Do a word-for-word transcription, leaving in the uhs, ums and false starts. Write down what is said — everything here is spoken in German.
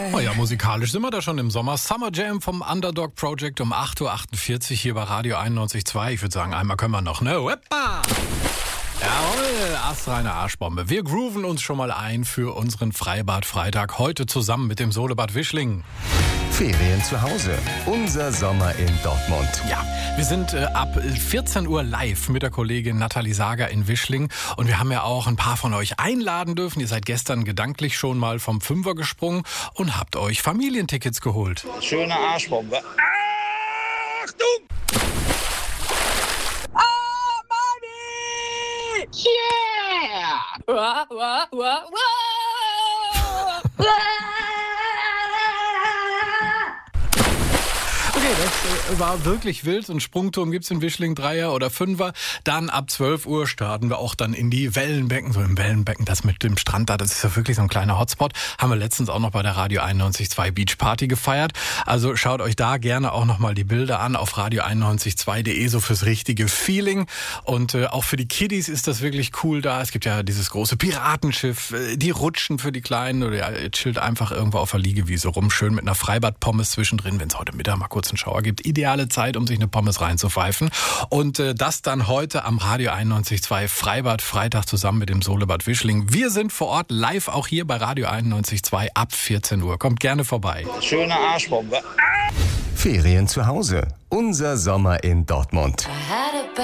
Oh ja, musikalisch sind wir da schon im Sommer. Summer Jam vom Underdog Project um acht Uhr achtundvierzig hier bei Radio einundneunzig Komma zwei. Ich würde sagen, einmal können wir noch, ne? Hoppa! Jawohl, astreine Arschbombe. Wir grooven uns schon mal ein für unseren Freibad-Freitag. Heute zusammen mit dem Solebad Wischling. Ferien zu Hause. Unser Sommer in Dortmund. Ja, wir sind äh, ab vierzehn Uhr live mit der Kollegin Nathalie Sager in Wischling. Und wir haben ja auch ein paar von euch einladen dürfen. Ihr seid gestern gedanklich schon mal vom Fünfer gesprungen und habt euch Familientickets geholt. Schöne Arschbombe. Achtung! Yeah! Wah, wah, wah, wah. Okay, das äh, war wirklich wild. Ein Sprungturm gibt's in Wischling, Dreier oder Fünfer. Dann ab zwölf Uhr starten wir auch dann in die Wellenbecken. So im Wellenbecken, das mit dem Strand da, das ist ja wirklich so ein kleiner Hotspot. Haben wir letztens auch noch bei der Radio einundneunzig Komma zwei Beach Party gefeiert. Also schaut euch da gerne auch nochmal die Bilder an auf radio einundneunzig Komma zwei punkt de, so fürs richtige Feeling. Und äh, auch für die Kiddies ist das wirklich cool da. Es gibt ja dieses große Piratenschiff, äh, die Rutschen für die Kleinen. Oder ja, ihr chillt einfach irgendwo auf der Liegewiese rum. Schön mit einer Freibad-Pommes zwischendrin, wenn es heute Mittag mal kurz einen Schauer gibt. Ideale Zeit, um sich eine Pommes reinzupfeifen. Und äh, das dann heute am Radio einundneunzig Komma zwei Freibad Freitag zusammen mit dem Solebad Wischling. Wir sind vor Ort live auch hier bei Radio einundneunzig Komma zwei ab vierzehn Uhr. Kommt gerne vorbei. Schöne Arschbombe. Ferien zu Hause. Unser Sommer in Dortmund.